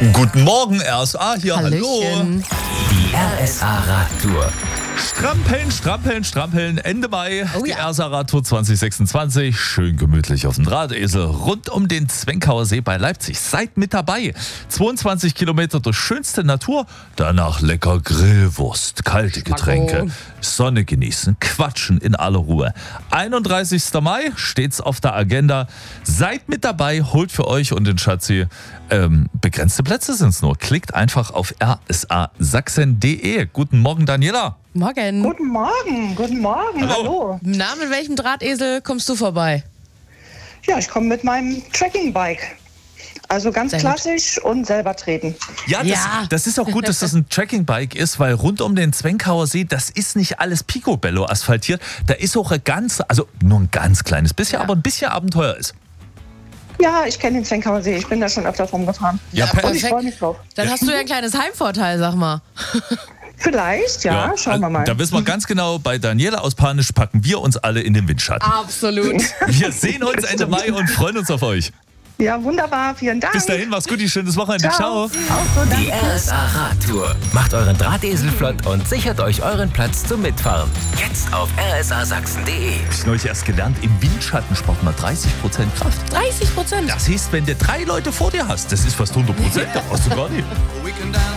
Guten Morgen, RSA hier, Hallöchen. hallo. Die RSA-Radtour. Strampeln, Ende Mai, Oh die ja. RSA-Radtour 2026. Schön gemütlich auf dem Drahtesel rund um den Zwenkauer See bei Leipzig. Seid mit dabei. 22 Kilometer durch schönste Natur, danach lecker Grillwurst, kalte Getränke, Sonne genießen, quatschen in aller Ruhe. 31. Mai steht's auf der Agenda. Seid mit dabei, holt für euch und den Schatzi. Begrenzte Plätze sind's nur. Klickt einfach auf rsasachsen.de. Guten Morgen, Daniela. Morgen. Guten Morgen, hallo. Na, mit welchem Drahtesel kommst du vorbei? Ja, ich komme mit meinem Trekkingbike. Also ganz Sehr gut. klassisch und selber treten. Ja. Das ist auch gut, dass das ein Trekkingbike ist, weil rund um den Zwenkauer See, das ist nicht alles Picobello asphaltiert. Da ist auch nur ein ganz kleines bisschen, aber ein bisschen Abenteuer ist. Ja, ich kenne den Zwenkauer See, ich bin da schon öfter rumgefahren. Ja, Und ich freue mich drauf. Dann hast du ja ein kleines Heimvorteil, sag mal. Vielleicht, ja, schauen wir mal. Da wissen wir ganz genau, bei Daniela aus Panisch packen wir uns alle in den Windschatten. Absolut. Wir sehen uns Ende Mai und freuen uns auf euch. Ja, wunderbar, vielen Dank. Bis dahin, mach's gut, schönes Wochenende. Ciao. Auch so, Die danke. RSA-Radtour. Macht euren Drahtesel flott und sichert euch euren Platz zum Mitfahren. Jetzt auf rsasachsen.de. Hab ich neulich erst gelernt, im Windschatten spart man 30% Kraft. 30%. Das heißt, wenn du 3 Leute vor dir hast, das ist fast 100%, da brauchst du gar nicht.